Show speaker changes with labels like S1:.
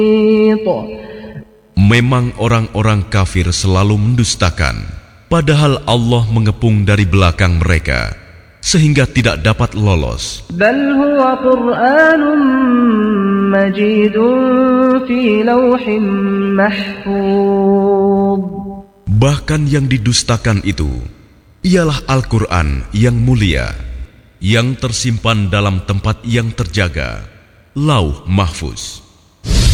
S1: Memang orang-orang kafir selalu mendustakan, padahal Allah mengepung dari belakang mereka, sehingga tidak dapat lolos.
S2: Bal huwa Qur'anun majidun fi lawhin mahfuz.
S1: Bahkan yang didustakan itu ialah Al-Quran yang mulia, yang tersimpan dalam tempat yang terjaga, Lauh Mahfuz.